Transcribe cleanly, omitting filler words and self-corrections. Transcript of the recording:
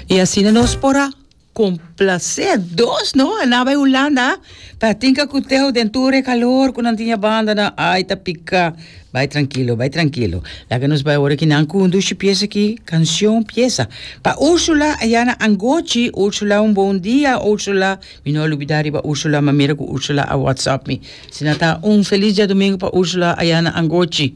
E assim nós porá complacidos, não? Na vai Holanda, para tinha que ter o denture calor, quando não tinha banda, na ai tá pica. Vai tranquilo, vai tranquilo. Lá que nos vai agora que não conduz pieza aqui, canção pieza. Pa Úrsula, ayana angochi, Úrsula bom dia, Úrsula, me não olvidar para Úrsula, mamera com Úrsula a WhatsApp me. Sinata feliz dia domingo para Úrsula, ayana angochi.